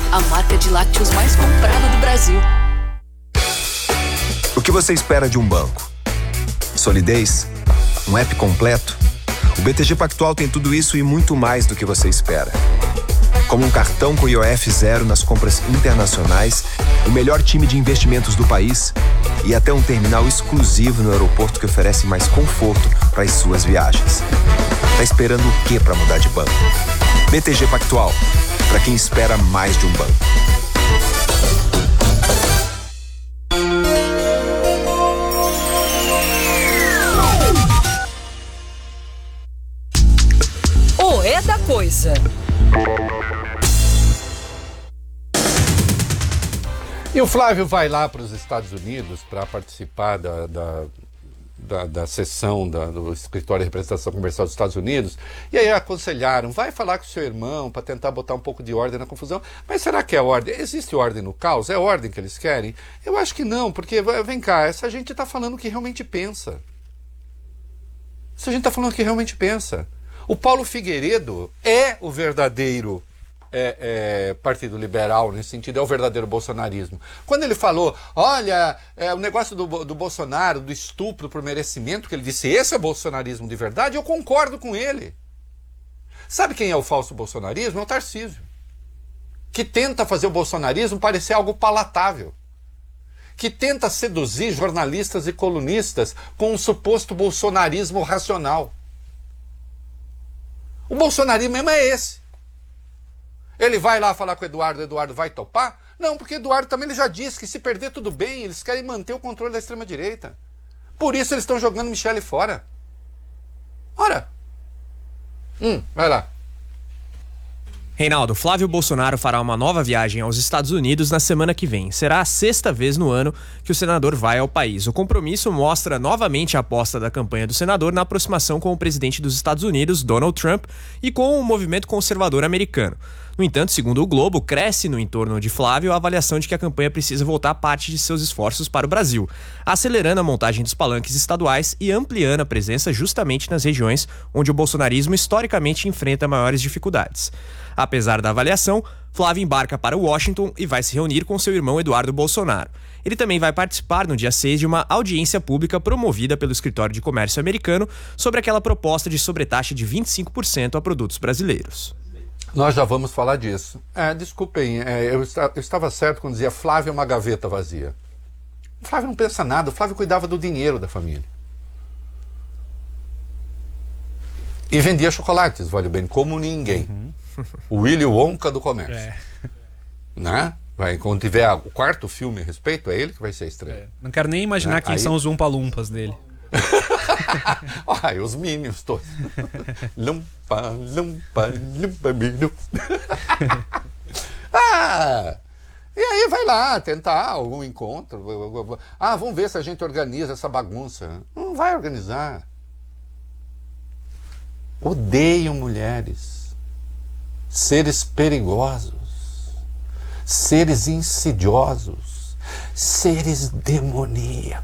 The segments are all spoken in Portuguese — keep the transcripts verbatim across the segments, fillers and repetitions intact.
a marca de lácteos mais comprada do Brasil. O que você espera de um banco? Solidez? Um app completo? O B T G Pactual tem tudo isso e muito mais do que você espera. Como um cartão com I O F zero nas compras internacionais, o melhor time de investimentos do país e até um terminal exclusivo no aeroporto que oferece mais conforto para as suas viagens. Tá esperando o quê para mudar de banco? B T G Pactual, para quem espera mais de um banco. O É da Coisa. E o Flávio vai lá para os Estados Unidos para participar da, da, da, da sessão da, do Escritório de Representação Comercial dos Estados Unidos, e aí aconselharam, vai falar com o seu irmão para tentar botar um pouco de ordem na confusão. Mas será que é ordem? Existe ordem no caos? É ordem que eles querem? Eu acho que não, porque, vem cá, essa gente está falando o que realmente pensa. Essa gente está falando o que realmente pensa. O Paulo Figueiredo é o verdadeiro É, é, Partido Liberal, nesse sentido, é o verdadeiro bolsonarismo. Quando ele falou, olha, é, o negócio do, do Bolsonaro, do estupro por merecimento, que ele disse, esse é bolsonarismo de verdade, eu concordo com ele. Sabe quem é o falso bolsonarismo? É o Tarcísio, que tenta fazer o bolsonarismo parecer algo palatável, que tenta seduzir jornalistas e colunistas com um suposto bolsonarismo racional. O bolsonarismo mesmo é esse. Ele vai lá falar com o Eduardo, o Eduardo vai topar? Não, porque o Eduardo também ele já disse que se perder tudo bem, eles querem manter o controle da extrema-direita. Por isso eles estão jogando Michele fora. Ora. Hum, vai lá. Reinaldo, Flávio Bolsonaro fará uma nova viagem aos Estados Unidos na semana que vem. Será a sexta vez no ano que o senador vai ao país. O compromisso mostra novamente a aposta da campanha do senador na aproximação com o presidente dos Estados Unidos, Donald Trump, e com o movimento conservador americano. No entanto, segundo o Globo, cresce no entorno de Flávio a avaliação de que a campanha precisa voltar parte de seus esforços para o Brasil, acelerando a montagem dos palanques estaduais e ampliando a presença justamente nas regiões onde o bolsonarismo historicamente enfrenta maiores dificuldades. Apesar da avaliação, Flávio embarca para Washington e vai se reunir com seu irmão Eduardo Bolsonaro. Ele também vai participar no dia seis de uma audiência pública promovida pelo Escritório de Comércio americano sobre aquela proposta de sobretaxa de vinte e cinco por cento a produtos brasileiros. Nós já vamos falar disso. É, desculpem, é, eu, está, eu estava certo quando dizia Flávio é uma gaveta vazia. O Flávio não pensa nada, o Flávio cuidava do dinheiro da família. E vendia chocolates, vale bem, como ninguém. Uhum. O Willy Wonka do comércio. É. Né? Vai, quando tiver o quarto filme a respeito, é ele que vai ser a estrela. É. Não quero nem imaginar né? quem Aí... são os Umpa-Lumpas dele. Ai, os Minions todos. Lumpa, lumpa, lumpa, minu. Ah, e aí vai lá tentar algum encontro. Ah, vamos ver se a gente organiza essa bagunça. Não vai organizar. Odeiam mulheres, seres perigosos, seres insidiosos, seres demoníacos.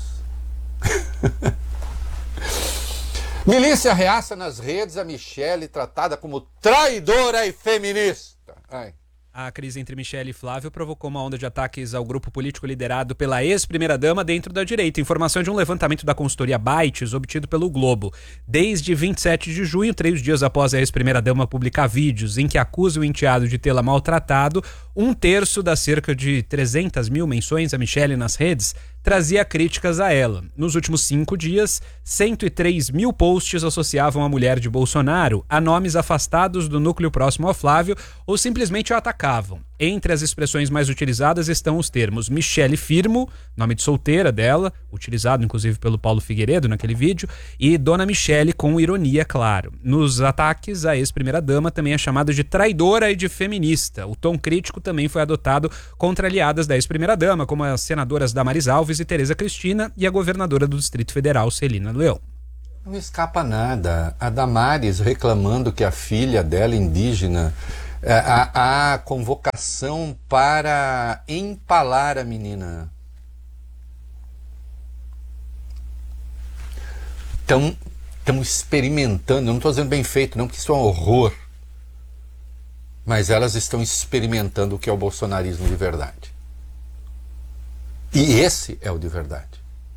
Milícia reaça nas redes a Michele tratada como traidora e feminista. Ai. A crise entre Michele e Flávio provocou uma onda de ataques ao grupo político liderado pela ex-primeira-dama dentro da direita. Informação de um levantamento da consultoria Bytes, obtido pelo Globo. Desde vinte e sete de junho, três dias após a ex-primeira-dama publicar vídeos em que acusa o enteado de tê-la maltratado, um terço das cerca de trezentas mil menções a Michele nas redes trazia críticas a ela. Nos últimos cinco dias, cento e três mil posts associavam a mulher de Bolsonaro a nomes afastados do núcleo próximo ao Flávio ou simplesmente o atacavam. Entre as expressões mais utilizadas estão os termos Michele Firmo, nome de solteira dela, utilizado inclusive pelo Paulo Figueiredo naquele vídeo, e Dona Michele com ironia, claro. Nos ataques, a ex-primeira-dama também é chamada de traidora e de feminista. O tom crítico também foi adotado contra aliadas da ex-primeira-dama, como as senadoras Damares Alves e Tereza Cristina e a governadora do Distrito Federal, Celina Leão. Não escapa nada. A Damares reclamando que a filha dela, indígena, a, a convocação para empalar a menina. Estão experimentando, eu não estou dizendo bem feito, não, que isso é um horror. mas elas estão experimentando o que é o bolsonarismo de verdade. E esse é o de verdade.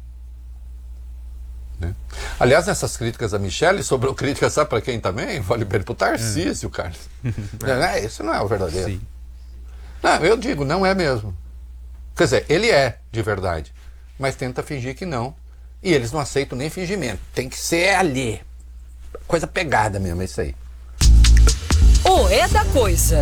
Né? Aliás, nessas críticas a Michele, sobrou crítica, sabe para quem também? Vale bem para o Tarcísio, é. Carlos. É, isso não é o verdadeiro. Sim. Não, eu digo, não é mesmo. Quer dizer, ele é de verdade, mas tenta fingir que não. E eles não aceitam nem fingimento. Tem que ser ali. Coisa pegada mesmo, é isso aí. O É da Coisa.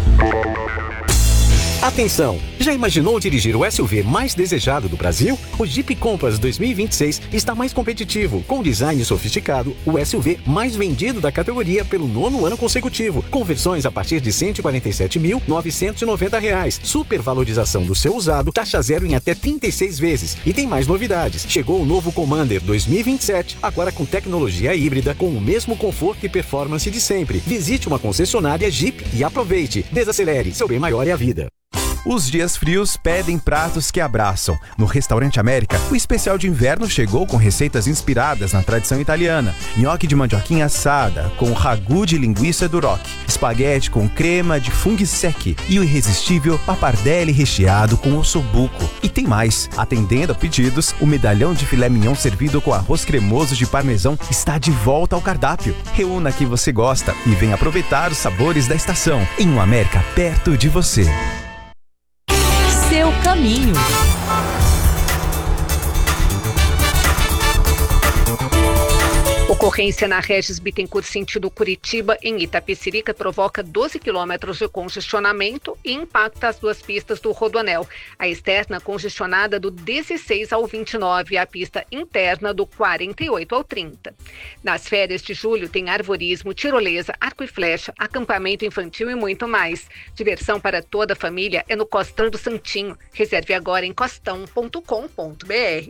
Atenção! Já imaginou dirigir o S U V mais desejado do Brasil? O Jeep Compass dois mil e vinte e seis está mais competitivo. Com design sofisticado, o S U V mais vendido da categoria pelo nono ano consecutivo. Com versões a partir de cento e quarenta e sete mil novecentos e noventa reais. Supervalorização do seu usado, taxa zero em até trinta e seis vezes. E tem mais novidades. Chegou o novo Commander dois mil e vinte e sete, agora com tecnologia híbrida, com o mesmo conforto e performance de sempre. Visite uma concessionária Jeep e aproveite. Desacelere, seu bem maior é a vida. Os dias frios pedem pratos que abraçam. No Restaurante América, o especial de inverno chegou com receitas inspiradas na tradição italiana. Nhoque de mandioquinha assada, com ragu de linguiça duroc. Espaguete com crema de funghi secchi. E o irresistível pappardelle recheado com ossobuco. E tem mais. Atendendo a pedidos, o medalhão de filé mignon servido com arroz cremoso de parmesão está de volta ao cardápio. Reúna que você gosta e venha aproveitar os sabores da estação. Em um América perto de você. Seu caminho. Ocorrência na Regis Bittencourt sentido Curitiba, em Itapecerica, provoca doze quilômetros de congestionamento e impacta as duas pistas do Rodoanel. A externa congestionada do dezesseis ao vinte e nove e a pista interna do quarenta e oito ao trinta. Nas férias de julho tem arvorismo, tirolesa, arco e flecha, acampamento infantil e muito mais. Diversão para toda a família é no Costão do Santinho. Reserve agora em costão ponto com ponto br.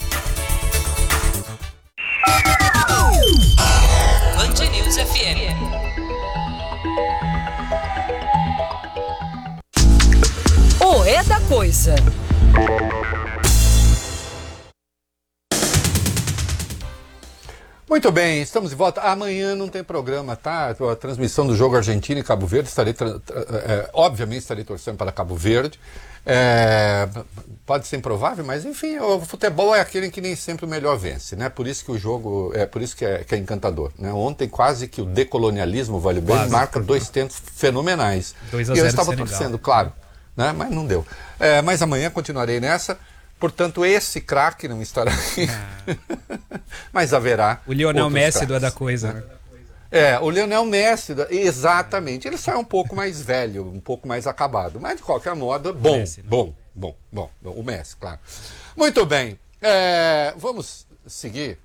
Band News F M. O É da Coisa. Muito bem, estamos de volta. Amanhã não tem programa, tá? A transmissão do jogo Argentina e Cabo Verde, estarei, é, obviamente estarei torcendo para Cabo Verde. É, pode ser improvável, mas enfim, o futebol é aquele em que nem sempre o melhor vence, né? Por isso que o jogo, é por isso que é, que é encantador, né? Ontem quase que o decolonialismo, vale bem, quase. Marca dois tentos fenomenais. dois a e zero eu estava Senegal. torcendo, claro, né? Mas não deu. É, mas amanhã continuarei nessa. Portanto, esse craque não estará aqui. Ah. Mas haverá. O Lionel Messi craques, do É da Coisa. Né? É, o Lionel Messi, exatamente. Ele só é um pouco mais velho, um pouco mais acabado. Mas, de qualquer modo, bom, Messi, né? bom, bom, bom, bom. O Messi, claro. Muito bem. É, vamos seguir.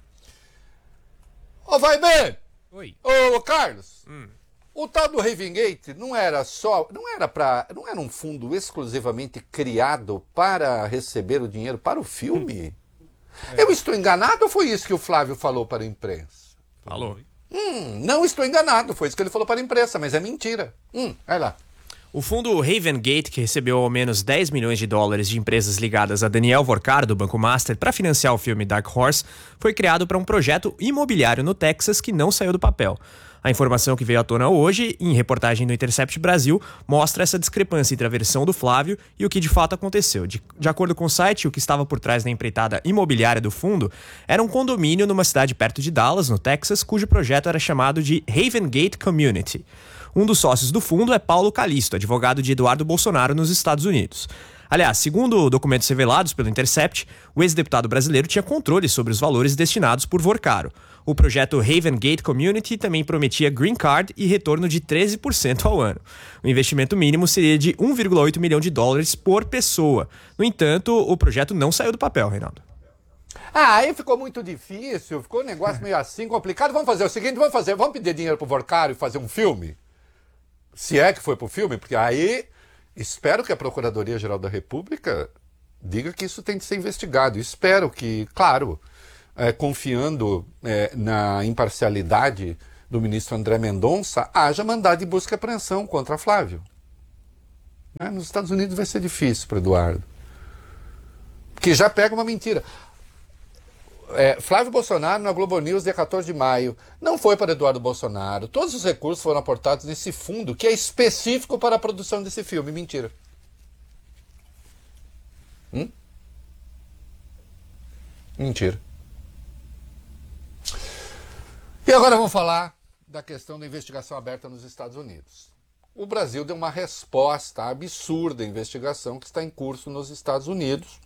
Ô, oh, vai bem! Oi. Ô, oh, Carlos. Hum. O tal do Ravengate não era só, não era para, não era um fundo exclusivamente criado para receber o dinheiro para o filme? É. Eu estou enganado ou foi isso que o Flávio falou para a imprensa? Falou. Hum, não estou enganado, foi isso que ele falou para a imprensa, mas é mentira. Hum, vai lá. O fundo Ravengate, que recebeu ao menos dez milhões de dólares de empresas ligadas a Daniel Vorkar, do Banco Master, para financiar o filme Dark Horse, foi criado para um projeto imobiliário no Texas que não saiu do papel. A informação que veio à tona hoje, em reportagem do Intercept Brasil, mostra essa discrepância entre a versão do Flávio e o que de fato aconteceu. De, de acordo com o site, o que estava por trás da empreitada imobiliária do fundo era um condomínio numa cidade perto de Dallas, no Texas, cujo projeto era chamado de Ravengate Community. Um dos sócios do fundo é Paulo Calisto, advogado de Eduardo Bolsonaro nos Estados Unidos. Aliás, segundo documentos revelados pelo Intercept, o ex-deputado brasileiro tinha controle sobre os valores destinados por Vorkaro. O projeto Ravengate Community também prometia green card e retorno de treze por cento ao ano. O investimento mínimo seria de um vírgula oito milhão de dólares por pessoa. No entanto, o projeto não saiu do papel, Reinaldo. Ah, aí ficou muito difícil, ficou um negócio meio assim complicado. Vamos fazer o seguinte, vamos fazer, vamos pedir dinheiro pro Vorkaro e fazer um filme? Se é que foi pro filme, porque aí espero que a Procuradoria-Geral da República diga que isso tem de ser investigado. Espero que, claro, é, confiando é, na imparcialidade do ministro André Mendonça, haja mandado de busca e apreensão contra Flávio. Né? Nos Estados Unidos vai ser difícil para Eduardo. Porque já pega uma mentira. é, Flávio Bolsonaro na Globo News, dia quatorze de maio. Não foi para Eduardo Bolsonaro. Todos os recursos foram aportados nesse fundo, que é específico para a produção desse filme. Mentira. Hum? Mentira. E agora vamos falar da questão da investigação aberta nos Estados Unidos. O Brasil deu uma resposta absurda à investigação que está em curso nos Estados Unidos.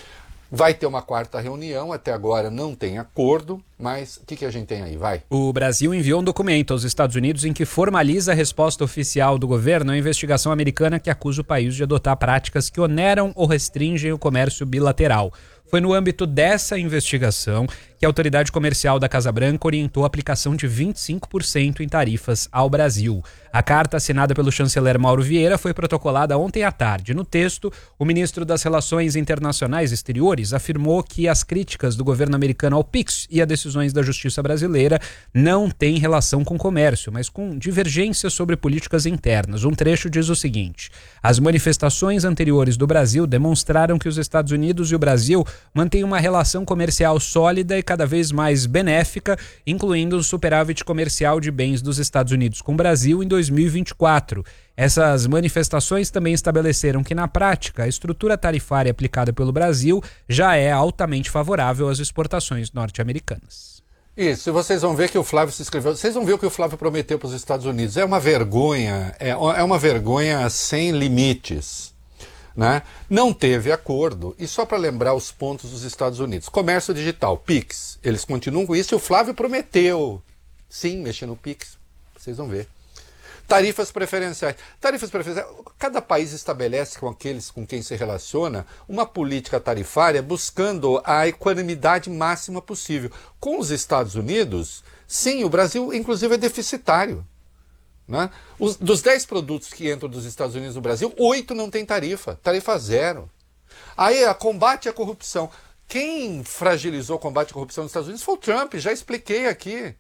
Vai ter uma quarta reunião, até agora não tem acordo, mas o que, que a gente tem aí? Vai. O Brasil enviou um documento aos Estados Unidos em que formaliza a resposta oficial do governo à investigação americana que acusa o país de adotar práticas que oneram ou restringem o comércio bilateral. Foi no âmbito dessa investigação que a autoridade comercial da Casa Branca orientou a aplicação de vinte e cinco por cento em tarifas ao Brasil. A carta assinada pelo chanceler Mauro Vieira foi protocolada ontem à tarde. No texto, o ministro das Relações Internacionais e Exteriores afirmou que as críticas do governo americano ao Pix e a decisões da justiça brasileira não têm relação com comércio, mas com divergências sobre políticas internas. Um trecho diz o seguinte: as manifestações anteriores do Brasil demonstraram que os Estados Unidos e o Brasil mantêm uma relação comercial sólida e cada vez mais benéfica, incluindo o superávit comercial de bens dos Estados Unidos com o Brasil em dois mil e vinte e quatro. Essas manifestações também estabeleceram que, na prática, a estrutura tarifária aplicada pelo Brasil já é altamente favorável às exportações norte-americanas. Isso, e vocês vão ver que o Flávio se inscreveu, vocês vão ver o que o Flávio prometeu para os Estados Unidos. É uma vergonha, é, é uma vergonha sem limites. Né? Não teve acordo, e só para lembrar os pontos dos Estados Unidos: comércio digital, Pix, eles continuam com isso, e o Flávio prometeu, sim, mexer no Pix, vocês vão ver. Tarifas preferenciais, tarifas preferenciais, cada país estabelece com aqueles com quem se relaciona uma política tarifária buscando a equanimidade máxima possível. Com os Estados Unidos, sim, o Brasil inclusive é deficitário. Né? Os, dos dez produtos que entram dos Estados Unidos no Brasil, oito não tem tarifa, tarifa zero. Aí, a combate à corrupção. Quem fragilizou o combate à corrupção nos Estados Unidos foi o Trump, já expliquei aqui.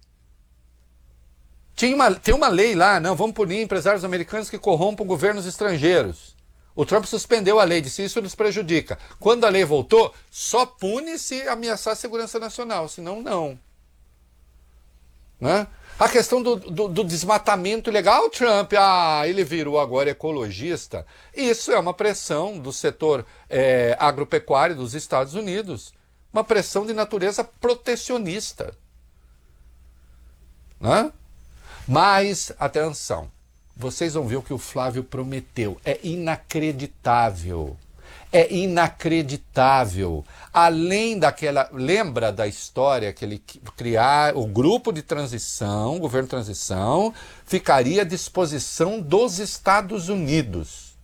Tinha uma, tem uma lei lá, não, vamos punir empresários americanos que corrompam governos estrangeiros. O Trump suspendeu a lei, disse isso nos prejudica. Quando a lei voltou, só pune se ameaçar a segurança nacional, senão não. Né? A questão do, do, do desmatamento ilegal, o Trump, ah, ele virou agora ecologista. Isso é uma pressão do setor é, agropecuário dos Estados Unidos, uma pressão de natureza protecionista. Né? Mas, atenção, vocês vão ver o que o Flávio prometeu. É inacreditável. É inacreditável. Além daquela... Lembra da história que ele criar o grupo de transição, o governo de transição, ficaria à disposição dos Estados Unidos.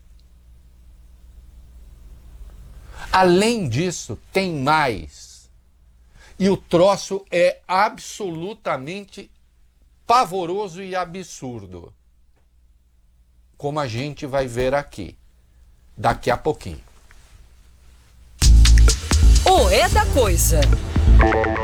Além disso, tem mais. E o troço é absolutamente pavoroso e absurdo. Como a gente vai ver aqui. Daqui a pouquinho. O É da Coisa.